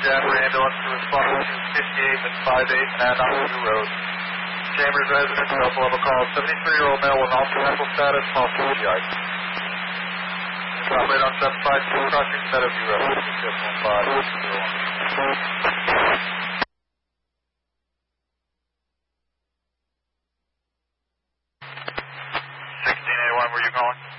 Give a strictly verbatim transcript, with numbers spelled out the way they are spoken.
Jaffrey ambulance to respond to fifty-eight and fifty-eight and Honolulu Road. Chambers resident, cell level call, seventy-three-year-old male with altered mental status, possible G I. Operate on seven five two, crossing Meadowview Road, six one five zero one. sixteen A one, were you calling?